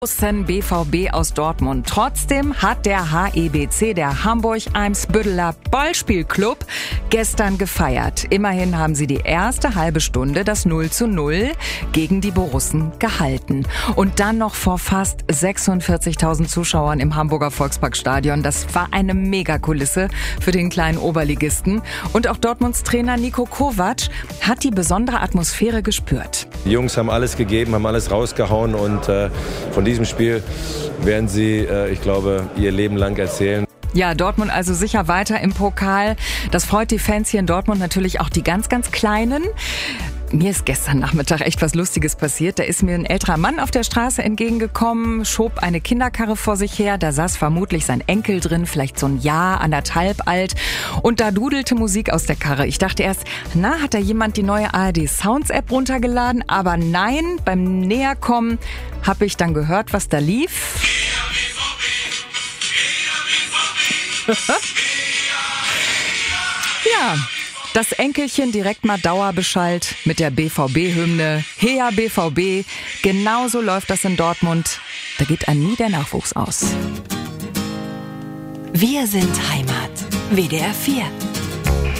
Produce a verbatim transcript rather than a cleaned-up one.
großen B V B aus Dortmund. Trotzdem hat der H E B C, der Hamburg-Eimsbütteler Ballspielclub, gestern gefeiert. Immerhin haben sie die erste halbe Stunde das null zu null gegen die Borussen gehalten. Und dann noch vor fast sechsundvierzigtausend Zuschauern im Hamburger Volksparkstadion. Das war eine Megakulisse für den kleinen Oberligisten. Und auch Dortmunds Trainer Niko Kovac hat die besondere Atmosphäre gespürt. Die Jungs haben alles gegeben, haben alles rausgehauen und äh, von diesem Spiel werden sie, äh, ich glaube, ihr Leben lang erzählen. Ja, Dortmund also sicher weiter im Pokal. Das freut die Fans hier in Dortmund, natürlich auch die ganz, ganz Kleinen. Mir ist gestern Nachmittag echt was Lustiges passiert. Da ist mir ein älterer Mann auf der Straße entgegengekommen, schob eine Kinderkarre vor sich her. Da saß vermutlich sein Enkel drin, vielleicht so ein Jahr, anderthalb alt. Und da dudelte Musik aus der Karre. Ich dachte erst, na, hat da jemand die neue A R D Sounds App runtergeladen? Aber nein, beim Näherkommen habe ich dann gehört, was da lief. Ja, das Enkelchen direkt mal Dauerbeschallt mit der B V B-Hymne. Heya B V B, genauso läuft das in Dortmund. Da geht einem nie der Nachwuchs aus. Wir sind Heimat. W D R vier.